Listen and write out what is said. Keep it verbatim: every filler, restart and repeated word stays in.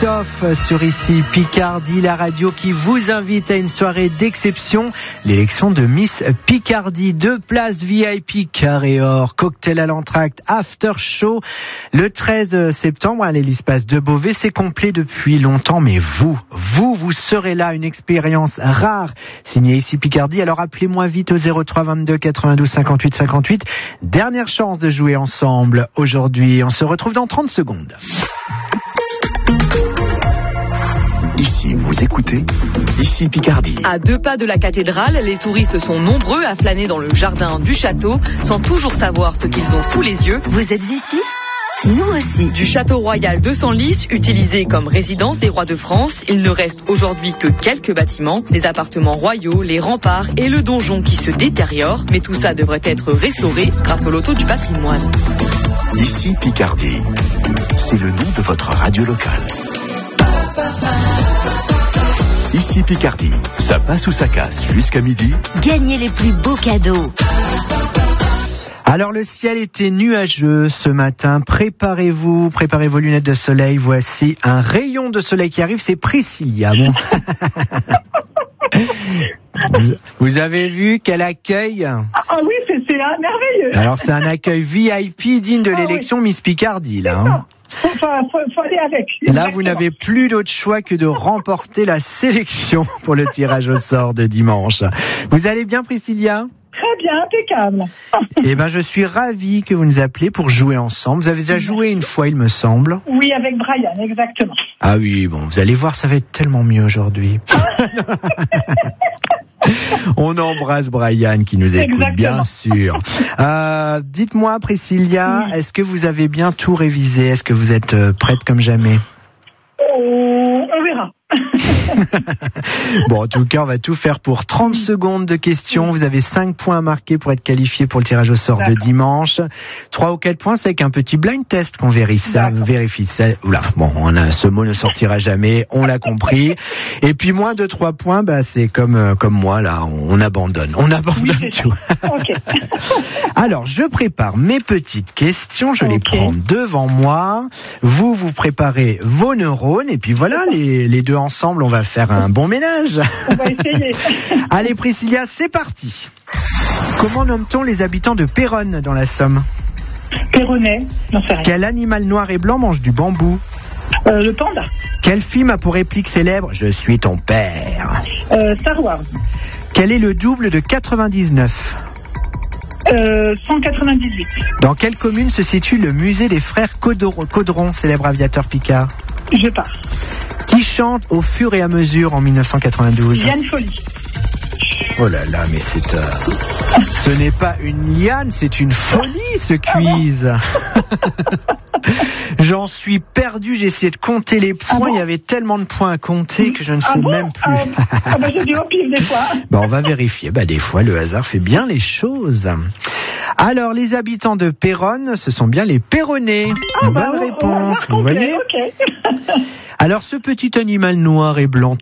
Christophe sur Ici Picardie, la radio qui vous invite à une soirée d'exception, l'élection de Miss Picardie. Deux places V I P carré or, cocktail à l'entracte, after show le treize septembre à l'Hélice-Passe de Beauvais. C'est complet depuis longtemps, mais vous, vous, vous serez là, une expérience rare signée Ici Picardie. Alors appelez-moi vite au zéro trois vingt-deux quatre-vingt-douze cinquante-huit cinquante-huit. Dernière chance de jouer ensemble aujourd'hui. On se retrouve dans trente secondes. Ici, vous écoutez Ici Picardie. À deux pas de la cathédrale, les touristes sont nombreux à flâner dans le jardin du château sans toujours savoir ce qu'ils ont sous les yeux. Vous êtes ici ? Nous aussi. Du château royal de Senlis, utilisé comme résidence des rois de France, il ne reste aujourd'hui que quelques bâtiments, les appartements royaux, les remparts et le donjon qui se détériorent. Mais tout ça devrait être restauré grâce au loto du patrimoine. Ici Picardie, c'est le nom de votre radio locale. Ici Picardie, ça passe ou ça casse jusqu'à midi. Gagnez les plus beaux cadeaux. Alors le ciel était nuageux ce matin, préparez-vous, préparez vos lunettes de soleil, voici un rayon de soleil qui arrive, c'est Priscilla. Bon. vous, vous avez vu quel accueil? Ah oui, c'est, c'est un merveilleux. Alors c'est un accueil V I P digne de ah, l'élection oui. Miss Picardie là. Hein. Faut, faut, faut, faut aller avec. Là, exactement. Vous n'avez plus d'autre choix que de remporter la sélection pour le tirage au sort de dimanche. Vous allez bien, Priscilla ? Très bien, impeccable. Eh ben, je suis ravi que vous nous appelez pour jouer ensemble. Vous avez déjà joué une fois, il me semble. Oui, avec Brian, exactement. Ah oui, bon, vous allez voir, ça va être tellement mieux aujourd'hui. On embrasse Brian qui nous écoute, exactement. Bien sûr. Euh, dites-moi, Priscilla, oui. Est-ce que vous avez bien tout révisé? Est-ce que vous êtes euh, prête comme jamais? Oh, on verra. Bon, en tout cas, on va tout faire pour trente secondes de questions. Vous avez cinq points à marquer pour être qualifié pour le tirage au sort D'accord. de dimanche. trois ou quatre points, c'est avec un petit blind test qu'on vérifie ça. Vérifie ça. Oula, bon, on a, ce mot ne sortira jamais, on l'a compris. Et puis, moins de trois points, bah, c'est comme, euh, comme moi, là, on, on abandonne. On abandonne oui, tout. Okay. Alors, je prépare mes petites questions, je okay. les prends devant moi. Vous, vous préparez vos neurones, et puis voilà, les, les deux ensemble, on va faire un bon ménage. On va essayer. Allez, Priscilla, c'est parti. Comment nomme-t-on les habitants de Péronne dans la Somme? Péronnais, j'en sais rien. Quel animal noir et blanc mange du bambou? euh, Le panda. Quel film a pour réplique célèbre « Je suis ton père » euh, Star Wars. Quel est le double de quatre-vingt-dix-neuf? Euh, cent quatre-vingt-dix-huit. Dans quelle commune se situe le musée des frères Caudron, célèbre aviateur Picard? Je pars. Qui chante Au fur et à mesure en dix-neuf cent quatre-vingt-douze? Yann Folly. Oh là là, mais c'est... Euh... Ce n'est pas une liane, c'est une folie, ce quiz. J'en suis perdu, j'ai essayé de compter les points, ah bon? Il y avait tellement de points à compter que je ne sais ah bon même plus. Ah, ah bah j'ai dû au pif des fois. Bah on va vérifier, bah des fois le hasard fait bien les choses. Alors les habitants de Péronne, ce sont bien les Péronnais. Ah bah, bonne on, réponse, on vous voyez okay. Alors ce petit animal noir et blanc